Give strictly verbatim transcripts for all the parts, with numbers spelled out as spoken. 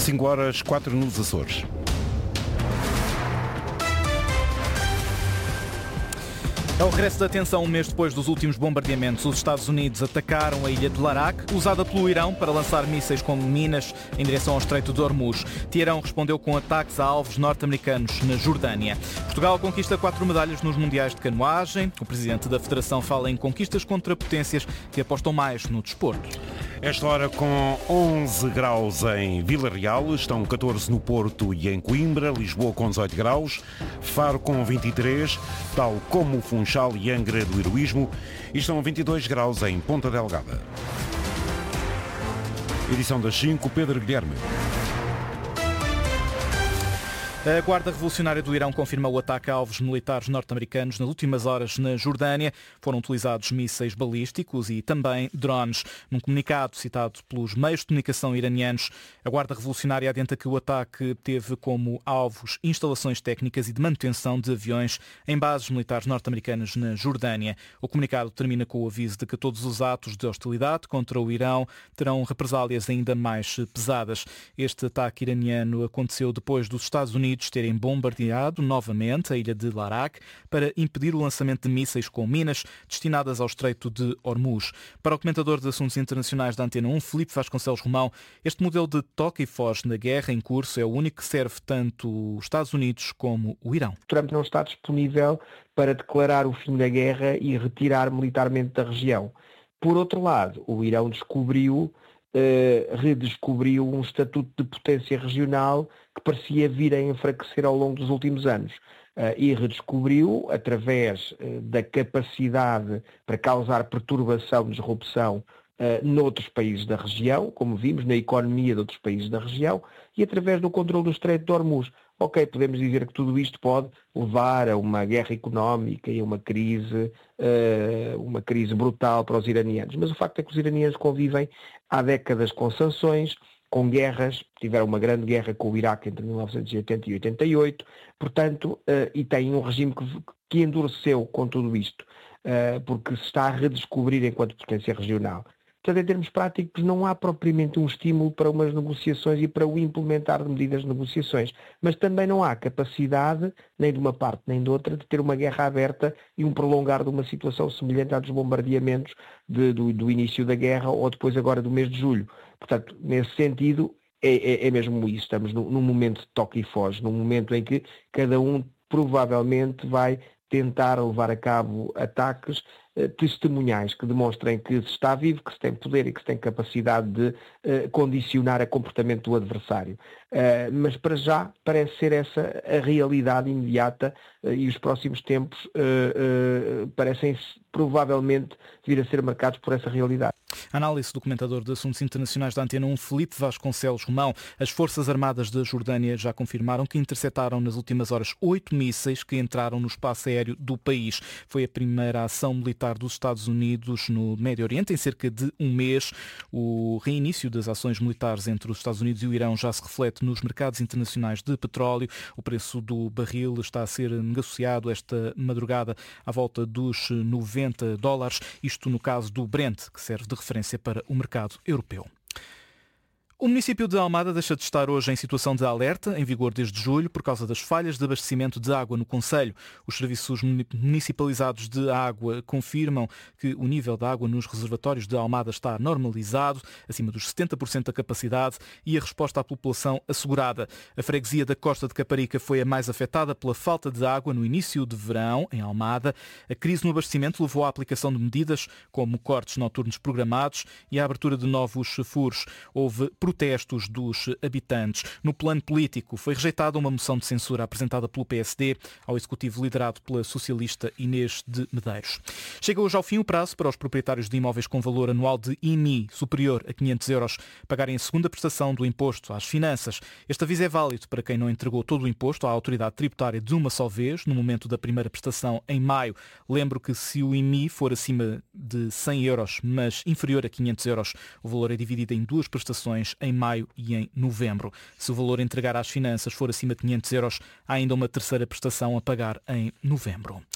cinco horas, quatro nos Açores. É o regresso da tensão um mês depois dos últimos bombardeamentos. Os Estados Unidos atacaram a ilha de Larak, usada pelo Irão para lançar mísseis com minas em direção ao Estreito de Hormuz. Teherão respondeu com ataques a alvos norte-americanos na Jordânia. Portugal conquista quatro medalhas nos Mundiais de Canoagem. O presidente da Federação fala em conquistas contra potências que apostam mais no desporto. Esta hora com onze graus em Vila Real, estão catorze no Porto e em Coimbra, Lisboa com dezoito graus, Faro com vinte e três, tal como o Funchal e Angra do Heroísmo, e estão vinte e dois graus em Ponta Delgada. Edição das cinco, Pedro Guilherme. A Guarda Revolucionária do Irão confirma o ataque a alvos militares norte-americanos nas últimas horas na Jordânia. Foram utilizados mísseis balísticos e também drones. Num comunicado citado pelos meios de comunicação iranianos, a Guarda Revolucionária adianta que o ataque teve como alvos instalações técnicas e de manutenção de aviões em bases militares norte-americanas na Jordânia. O comunicado termina com o aviso de que todos os atos de hostilidade contra o Irão terão represálias ainda mais pesadas. Este ataque iraniano aconteceu depois dos Estados Unidos terem bombardeado novamente a ilha de Larak para impedir o lançamento de mísseis com minas destinadas ao Estreito de Hormuz. Para o comentador de assuntos internacionais da Antena um, Filipe Vasconcelos Romão, este modelo de toque e foge na guerra em curso é o único que serve tanto os Estados Unidos como o Irão. Trump não está disponível para declarar o fim da guerra e retirar militarmente da região. Por outro lado, o Irão descobriu Uh, redescobriu um estatuto de potência regional que parecia vir a enfraquecer ao longo dos últimos anos uh, e redescobriu através uh, da capacidade para causar perturbação, disrupção uh, noutros países da região, como vimos na economia de outros países da região, e através do controle do Estreito de Hormuz. Ok, podemos dizer que tudo isto pode levar a uma guerra económica e a uma crise, uh, uma crise brutal para os iranianos. Mas o facto é que os iranianos convivem há décadas com sanções, com guerras, tiveram uma grande guerra com o Iraque entre mil novecentos e oitenta e oitenta e oito, portanto, uh, e têm um regime que, que endureceu com tudo isto, uh, porque se está a redescobrir enquanto potência regional. Portanto, em termos práticos, não há propriamente um estímulo para umas negociações e para o implementar de medidas de negociações. Mas também não há capacidade, nem de uma parte nem de outra, de ter uma guerra aberta e um prolongar de uma situação semelhante à dos bombardeamentos de, do, do início da guerra ou depois agora do mês de julho. Portanto, nesse sentido, é, é, é mesmo isso. Estamos num, num momento de toque e foge, num momento em que cada um provavelmente vai tentar levar a cabo ataques eh, testemunhais que demonstrem que se está vivo, que se tem poder e que se tem capacidade de eh, condicionar o comportamento do adversário. Uh, mas para já parece ser essa a realidade imediata uh, e os próximos tempos uh, uh, parecem provavelmente vir a ser marcados por essa realidade. Análise do comentador de assuntos internacionais da Antena um, Filipe Vasconcelos Romão. As Forças Armadas da Jordânia já confirmaram que interceptaram nas últimas horas oito mísseis que entraram no espaço aéreo do país. Foi a primeira ação militar dos Estados Unidos no Médio Oriente em cerca de um mês. O reinício das ações militares entre os Estados Unidos e o Irão já se reflete nos mercados internacionais de petróleo. O preço do barril está a ser negociado esta madrugada à volta dos noventa dólares, isto no caso do Brent, que serve de referência para o mercado europeu. O município de Almada deixa de estar hoje em situação de alerta, em vigor desde julho, por causa das falhas de abastecimento de água no concelho. Os serviços municipalizados de água confirmam que o nível de água nos reservatórios de Almada está normalizado, acima dos setenta por cento da capacidade, e a resposta à população assegurada. A freguesia da Costa de Caparica foi a mais afetada pela falta de água no início de verão, em Almada. A crise no abastecimento levou à aplicação de medidas como cortes noturnos programados e a abertura de novos furos. Houve protestos dos habitantes. No plano político, foi rejeitada uma moção de censura apresentada pelo P S D ao executivo liderado pela socialista Inês de Medeiros. Chega hoje ao fim o prazo para os proprietários de imóveis com valor anual de I M I superior a quinhentos euros pagarem a segunda prestação do imposto às finanças. Este aviso é válido para quem não entregou todo o imposto à autoridade tributária de uma só vez, no momento da primeira prestação em maio. Lembro que se o I M I for acima de cem euros, mas inferior a quinhentos euros, o valor é dividido em duas prestações, em maio e em novembro. Se o valor a entregar às finanças for acima de quinhentos euros, há ainda uma terceira prestação a pagar em novembro.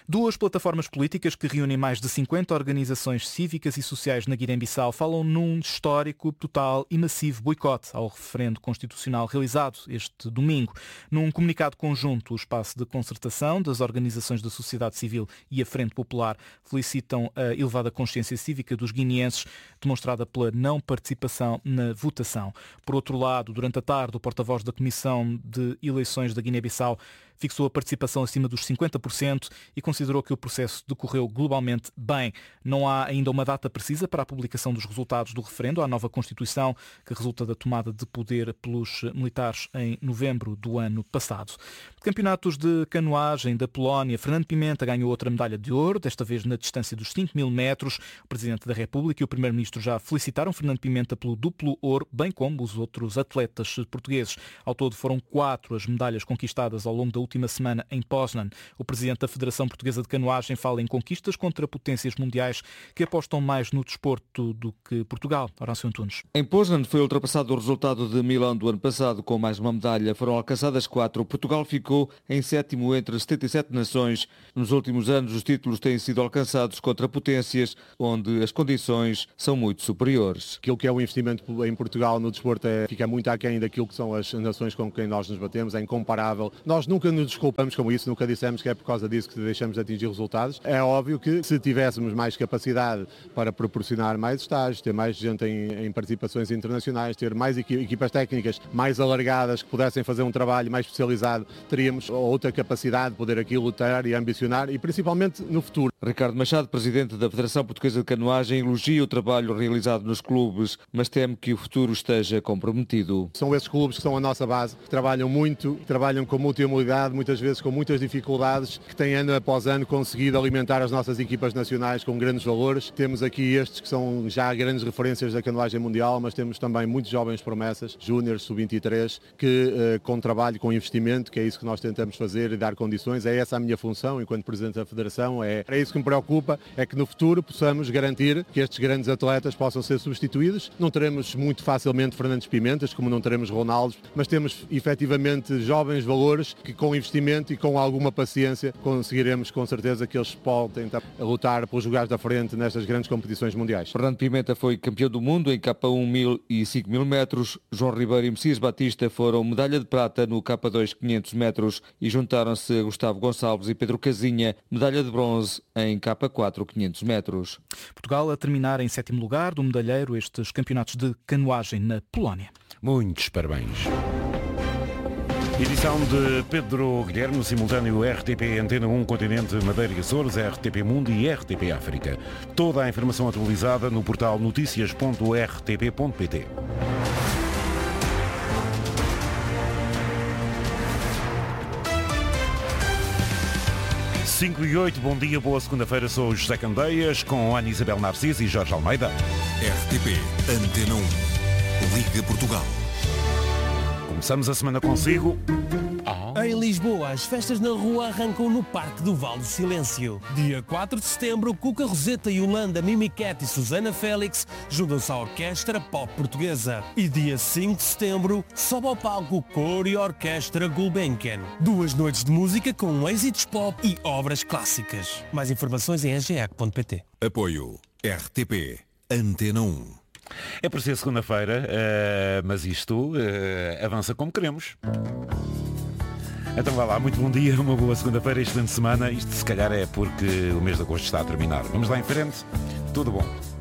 Duas plataformas políticas que reúnem mais de cinquenta organizações cívicas e sociais na Guiné-Bissau falam num histórico, total e massivo boicote ao referendo constitucional realizado este domingo. Num comunicado conjunto, o Espaço de Concertação das Organizações da Sociedade Civil e a Frente Popular felicitam a elevada consciência cívica dos guineenses, demonstrada pela não participação na votação. Por outro lado, durante a tarde, o porta-voz da Comissão de Eleições da Guiné-Bissau fixou a participação acima dos cinquenta por cento e considerou que o processo decorreu globalmente bem. Não há ainda uma data precisa para a publicação dos resultados do referendo à nova Constituição, que resulta da tomada de poder pelos militares em novembro do ano passado. Campeonatos de canoagem da Polónia, Fernando Pimenta ganhou outra medalha de ouro, desta vez na distância dos cinco mil metros. O Presidente da República e o Primeiro-Ministro já felicitaram Fernando Pimenta pelo duplo ouro, bem como os outros atletas portugueses. Ao todo foram quatro as medalhas conquistadas ao longo da última semana em Poznan. O Presidente da Federação Portuguesa de Canoagem fala em conquistas contra potências mundiais que apostam mais no desporto do que Portugal. Horácio Antunes. Em Poznan foi ultrapassado o resultado de Milão do ano passado com mais uma medalha. Foram alcançadas quatro. Portugal ficou em sétimo entre setenta e sete nações. Nos últimos anos os títulos têm sido alcançados contra potências onde as condições são muito superiores. Aquilo que é o investimento em Portugal no desporto é, fica muito aquém daquilo que são as nações com quem nós nos batemos, é incomparável. Nós nunca nos desculpamos com isso, nunca dissemos que é por causa disso que deixamos de atingir resultados. É óbvio que se tivéssemos mais capacidade para proporcionar mais estágios, ter mais gente em, em participações internacionais, ter mais equipas técnicas mais alargadas que pudessem fazer um trabalho mais especializado, teríamos outra capacidade de poder aqui lutar e ambicionar e principalmente no futuro. Ricardo Machado, Presidente da Federação Portuguesa de Canoagem, elogia o trabalho realizado nos clubes, mas teme que o futuro esteja comprometido. São esses clubes que são a nossa base, que trabalham muito, que trabalham com muita humildade, muitas vezes com muitas dificuldades, que têm ano após ano conseguido alimentar as nossas equipas nacionais com grandes valores. Temos aqui estes que são já grandes referências da canoagem mundial, mas temos também muitos jovens promessas, júniores, sub vinte e três, que com trabalho, com investimento, que é isso que nós tentamos fazer e dar condições. É essa a minha função enquanto Presidente da Federação, é, é isso que me preocupa, é que no futuro possamos garantir que estes grandes atletas possam ser substituídos. Não teremos muito facilmente Fernandes Pimentas, como não teremos Ronaldo, mas temos efetivamente jovens valores que com investimento e com alguma paciência conseguiremos com certeza que eles podem lutar pelos lugares da frente nestas grandes competições mundiais. Fernando Pimenta foi campeão do mundo em K um mil e cinco mil metros. João Ribeiro e Messias Batista foram medalha de prata no K dois quinhentos metros e juntaram-se Gustavo Gonçalves e Pedro Casinha, medalha de bronze em K quatro quinhentos metros. Portugal a terminar em sétimo lugar do medalheiro estes campeonatos de canoagem na Polónia. Muitos parabéns. Edição de Pedro Guilherme, simultâneo R T P Antena um, Continente, Madeira e Açores, R T P Mundo e R T P África. Toda a informação atualizada no portal noticias ponto r t p ponto p t. cinco e oito, bom dia, boa segunda-feira, sou o José Candeias, com Ana Isabel Narciso e Jorge Almeida. R T P Antena um, Liga Portugal. Começamos a semana consigo. Oh. Em Lisboa, as festas na rua arrancam no Parque do Vale do Silêncio. Dia quatro de setembro, Cuca Roseta, Yolanda, Mimi Cat e Susana Félix juntam-se à Orquestra Pop Portuguesa. E dia cinco de setembro, sobe ao palco Cor e Orquestra Gulbenkian. Duas noites de música com êxitos pop e obras clássicas. Mais informações em s g e c ponto p t. Apoio R T P Antena um. É por ser segunda-feira, uh, mas isto uh, avança como queremos. Então vá lá, muito bom dia, uma boa segunda-feira, excelente semana. Isto se calhar é porque o mês de agosto está a terminar. Vamos lá em frente, tudo bom.